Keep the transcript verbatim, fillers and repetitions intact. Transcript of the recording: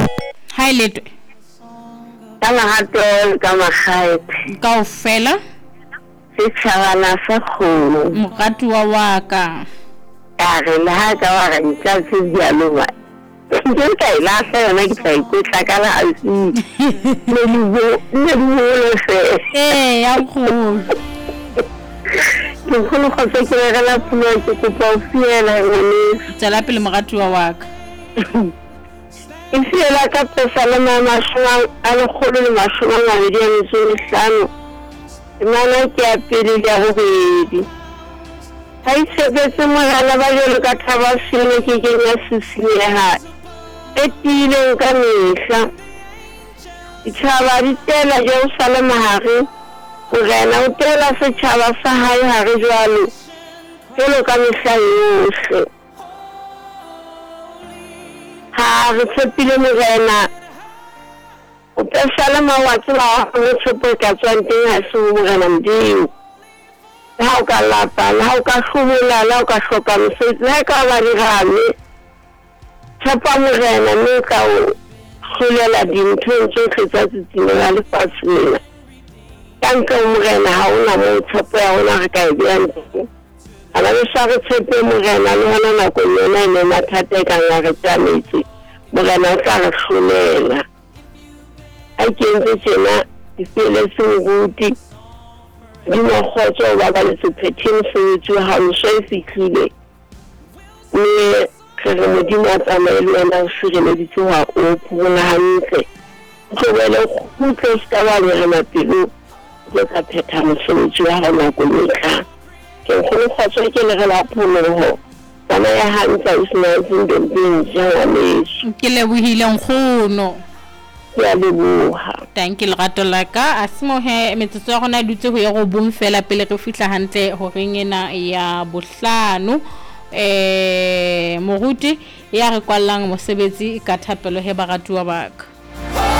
Hi letwe. Kama hato kama khaet. Kaofela. Sithabana sa kholo. Moratu wa waka. Are la ha ka wa ga ntla se dialo ba. Ke ka ila sa yona ke tsa go tlakala a se. Le dibo, le dibo le se. Eh, ya kholo. Ke kholo go se ke re la pulo ke ko pa fiela ngone. Tsala pele moratu wa waka. Isi la ka pesa le mama shwa a le kholo le mashwa nga di ya ntse hlano. Imana ke a pele ya go bedi. Hai sebetse mogala ba jelo ka thaba sene ke ke ya sisile ha. Etile ka mehla. Itshaba di tela Jerusalem hare. Go rena o tela setšhaba sa hae hare jwalo. Jelo ka mehla yohle. Ha re tshepile morena. O pesala mawatsi la go tshepo ka tswanteng ha se morena Modimo. Ha o ka lapa, ha o ka hlobola, ha o ka hloka mosebetsi, ha ka ba di game. Tshepa morena mme ka o hlolela dintho tsohle tsa tsitsimo ya lefatshe lena. Ka ntle morena ha ona moo tshepo ya rona re ka e behang teng. Ana le sa re tshepe morena le hona nako yona e ne mathata e kang ya re tsamaetse. Morena o tla re hlolela. A kentse tjena dipele se nguti di mo khotso ba ba le sephetheng se tsu ha o se fihlile ne re mo di mo tsamaile yena o shirele di tsoa o pula hantle go bele go tlo ska ba le mapelo go ka phetha mo se tsu ha na go leka ke go khotso ke le la pholo ho bana ya hantsa isna zindo binja le ke le buhile nkgono ya leboha. Thank you lerato la ka a simohe metsotso ya gona dutse go ya go bong fela pele re fihla hantle ho rengena ya bohlano eh moruti ya re kwallang mosebetsi ka thapelo he baratuwa baka.